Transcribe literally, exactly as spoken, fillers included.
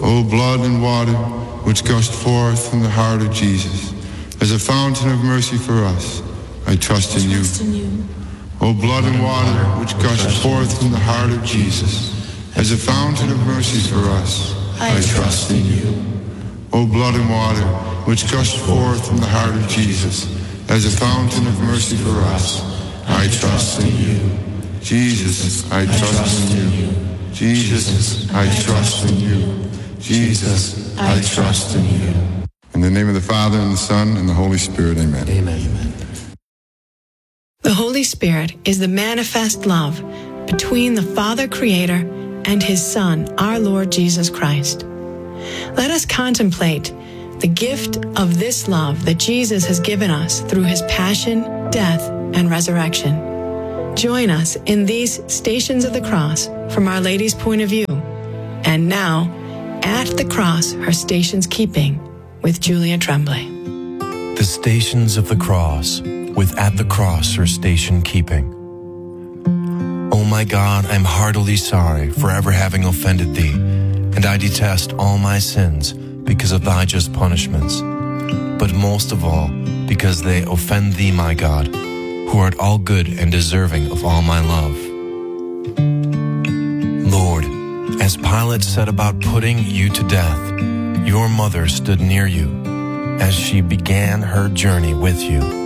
O blood and water which gushed forth from the heart of Jesus, as a fountain of mercy for us, I trust in you. O blood and water which gushed forth from the heart of Jesus, as a fountain of mercy for us, I trust in you. O blood and water which gushed forth from the heart of Jesus, as a fountain of mercy for us, I trust in you. Jesus, I trust in you. Jesus, I trust in you. Jesus, I trust in you. In the name of the Father, and the Son, and the Holy Spirit, amen. Amen. The Holy Spirit is the manifest love between the Father Creator and His Son, our Lord Jesus Christ. Let us contemplate the gift of this love that Jesus has given us through His passion, death, and resurrection. Join us in these Stations of the Cross from Our Lady's point of view. And now, At the Cross, Her Stations Keeping, with Julia Tremblay. The Stations of the Cross, with At the Cross, Her Station Keeping. O my God, I am heartily sorry for ever having offended Thee, and I detest all my sins because of Thy just punishments, but most of all because they offend Thee, my God, who art all good and deserving of all my love. Lord, as Pilate set about putting you to death, your mother stood near you as she began her journey with you.